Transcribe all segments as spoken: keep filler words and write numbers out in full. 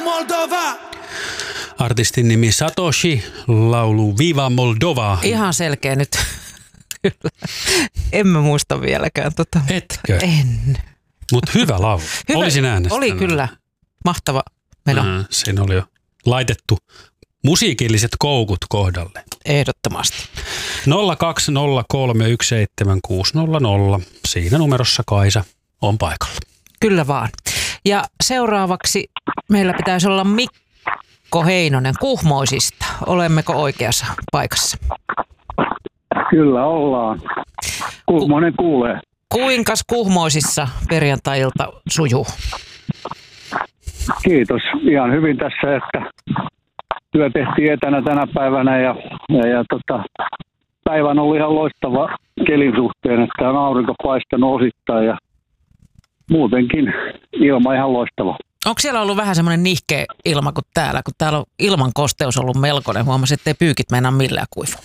Moldova! Artistin nimi Satoshi, laulu Viva Moldova. Ihan selkeä nyt. Kyllä. En mä muista vieläkään tota. Etkö? En. Mutta hyvä laulu. Hyvä. Olisin äänestänyt. Oli kyllä. Mahtava meno. Äh, siinä oli jo laitettu musiikilliset koukut kohdalle. Ehdottomasti. nolla kaksi nolla kolme yksi seitsemän kuusi nolla nolla. Siinä numerossa Kaisa on paikalla. Kyllä vaan. Ja seuraavaksi meillä pitäisi olla Mikko Heinonen Kuhmoisista. Olemmeko oikeassa paikassa? Kyllä ollaan. Kuhmoinen Ku- kuulee. Kuinkas Kuhmoisissa perjantai-ilta sujuu? Kiitos. Ihan hyvin tässä, että työ tehtiin etänä tänä päivänä ja, ja, ja tota, päivä on ollut ihan loistava kelin suhteen, että on aurinko paistanut osittain ja muutenkin ilma ihan loistava. Onko siellä ollut vähän semmoinen nihkeä ilma kuin täällä, kun täällä on ilman kosteus ollut melkoinen. Huomasin, ettei pyykit meinaa millään kuivu.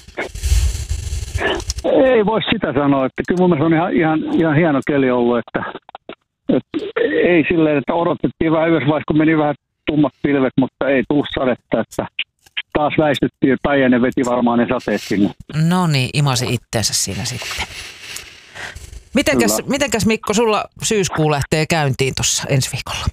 Ei voi sitä sanoa, että kyllä mun mielestä on ihan, ihan, ihan hieno keli ollut, että, että ei silleen, että odotettiin vähän yhdessä vaiheessa, kun meni vähän tummat pilvet, mutta ei tullut sadetta, että taas väistyttiin, että Päijänne veti varmaan ne sateet sinne. No niin, imasi itteensä siinä sitten. Mitenkäs, mitenkäs Mikko, sulla syyskuu lähtee käyntiin tuossa ensi viikolla?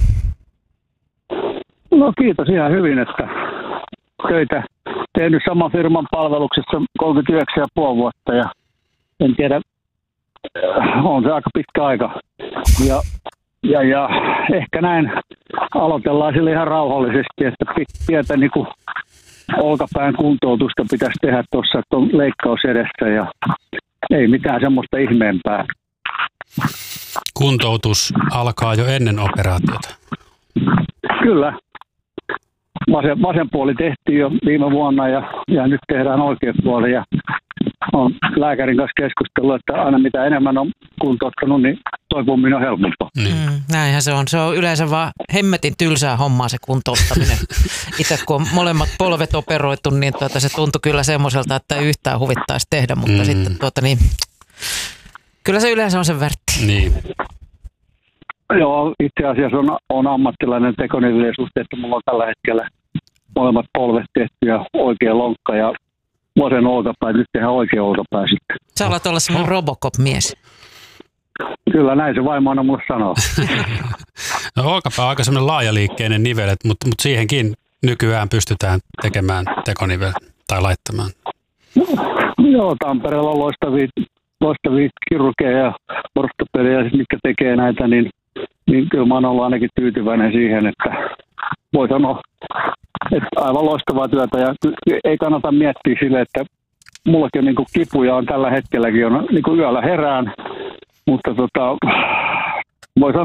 No kiitos ihan hyvin, että töitä tehnyt saman firman palveluksessa kolmekymmentäyhdeksän pilkku viisi vuotta ja en tiedä, on se aika pitkä aika. Ja, ja, ja ehkä näin aloitellaan sille ihan rauhallisesti, että pientä niin kuin olkapään kuntoutusta pitäisi tehdä tuossa, että on leikkaus edessä ja ei mitään semmoista ihmeempää. Kuntoutus alkaa jo ennen operaatiota. Kyllä. Vasen, vasen puoli tehtiin jo viime vuonna ja, ja nyt tehdään oikea puoli. Ja on lääkärin kanssa keskustellut, että aina mitä enemmän on kuntouttanut, niin toipuminen on helpompaa. Niin. Mm, näinhän se on. Se on yleensä vaan hemmetin tylsää hommaa se kuntouttaminen. Itse kun on molemmat polvet operoitu, niin tuota, se tuntui kyllä semmoiselta, että ei yhtään huvittaisi tehdä, mutta Mm. sitten tuota, niin, kyllä se yleensä on sen värtti. Niin. Joo, itse asiassa on, on ammattilainen tekonivelien suhteen, että mulla on tällä hetkellä molemmat polvet tehty ja oikea lonkka ja vasen olkapää, nyt tehdään oikea olkapää sitten. Sä alat olla semmoinen Robocop-mies. Kyllä näin se vaimo aina mulle sanoo. No olkapää on aika semmoinen laajaliikkeinen nivel, mutta, mutta siihenkin nykyään pystytään tekemään tekonivel tai laittamaan. Joo, Tampereella on loistavia, loistavia kirurgeja ja ortopedejä, mitkä tekee näitä, niin, niin kyllä mä oon ollut ainakin tyytyväinen siihen, että voi sanoa, että aivan loistavaa työtä ja ei kannata miettiä sille, että mullakin niin kuin kipuja on tällä hetkelläkin, on niin kuin yöllä herään, mutta tota, voi sanoa,